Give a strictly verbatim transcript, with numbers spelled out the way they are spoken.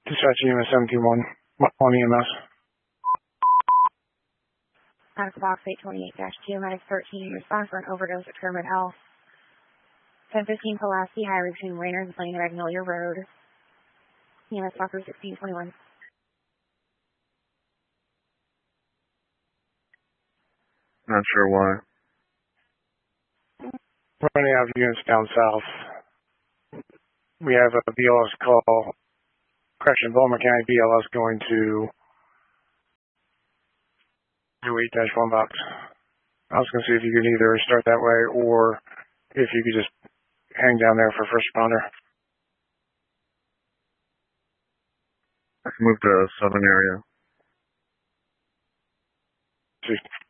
Dispatch E M S seven two one on E M S. Out of box eight twenty-eight dash two, medic thirteen, response for an overdose at Kermit Health. ten fifteen Pulaski Highway between Rayners Lane and Magnolia Road. E M S Walker sixteen twenty-one. Not sure why. Running out of units down south. We have a B L S call. Correction, Baltimore County B L S going to do eight dash one box. I was going to see if you could either start that way or if you could just hang down there for first responder. I can move to southern area. See.